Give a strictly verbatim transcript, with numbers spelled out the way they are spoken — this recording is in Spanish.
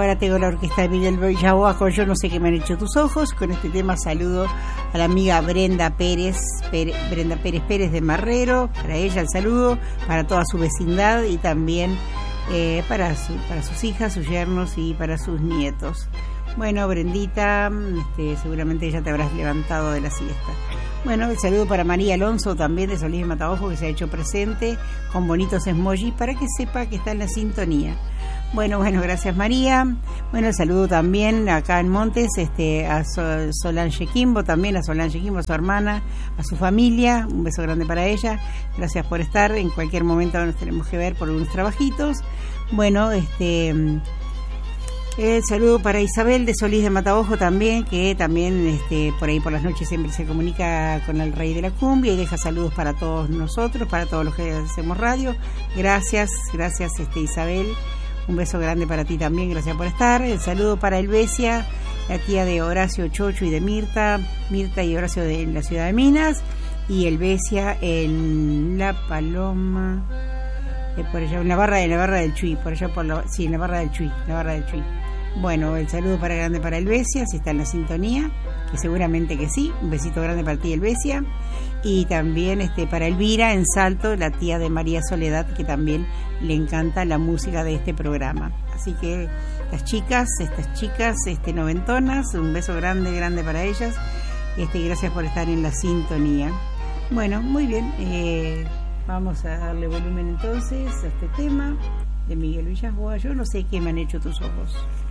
ahora tengo la orquesta de Miguel Villaboa con Yo no sé qué me han hecho tus ojos. Con este tema saludo a la amiga Brenda Pérez, Pérez Brenda Pérez Pérez de Marrero, para ella el saludo, para toda su vecindad y también eh, para, su, para sus hijas, sus yernos y para sus nietos. Bueno, Brendita, este, seguramente ya te habrás levantado de la siesta. Bueno, el saludo para María Alonso también de Solís de Mataojo, que se ha hecho presente con bonitos emojis para que sepa que está en la sintonía. Bueno, bueno, gracias María. Bueno, el saludo también acá en Montes este, a Sol, Solange Quimbo, también a Solange Quimbo, a su hermana, a su familia. Un beso grande para ella. Gracias por estar. En cualquier momento nos tenemos que ver por unos trabajitos. Bueno, este... el saludo para Isabel de Solís de Mataojo también, que también este, por ahí por las noches siempre se comunica con el rey de la cumbia y deja saludos para todos nosotros, para todos los que hacemos radio. Gracias, gracias este, Isabel. Un beso grande para ti también, gracias por estar. El saludo para Elvesia, la tía de Horacio Chocho y de Mirta, Mirta y Horacio de en la ciudad de Minas, y Elvesia en La Paloma, eh, por allá, en la barra de la barra del Chuy, por allá por la, sí, en la barra del Chuy, la barra del Chuy. Bueno, el saludo para grande para Elvesia, si está en la sintonía, que seguramente que sí. Un besito grande para ti, Elvesia. Y también este para Elvira en Salto, la tía de María Soledad, que también le encanta la música de este programa. Así que las chicas, estas chicas este noventonas, un beso grande, grande para ellas. Este, gracias por estar en la sintonía. Bueno, muy bien. Eh, vamos a darle volumen entonces a este tema de Miguel Villaboa. Yo no sé qué me han hecho tus ojos.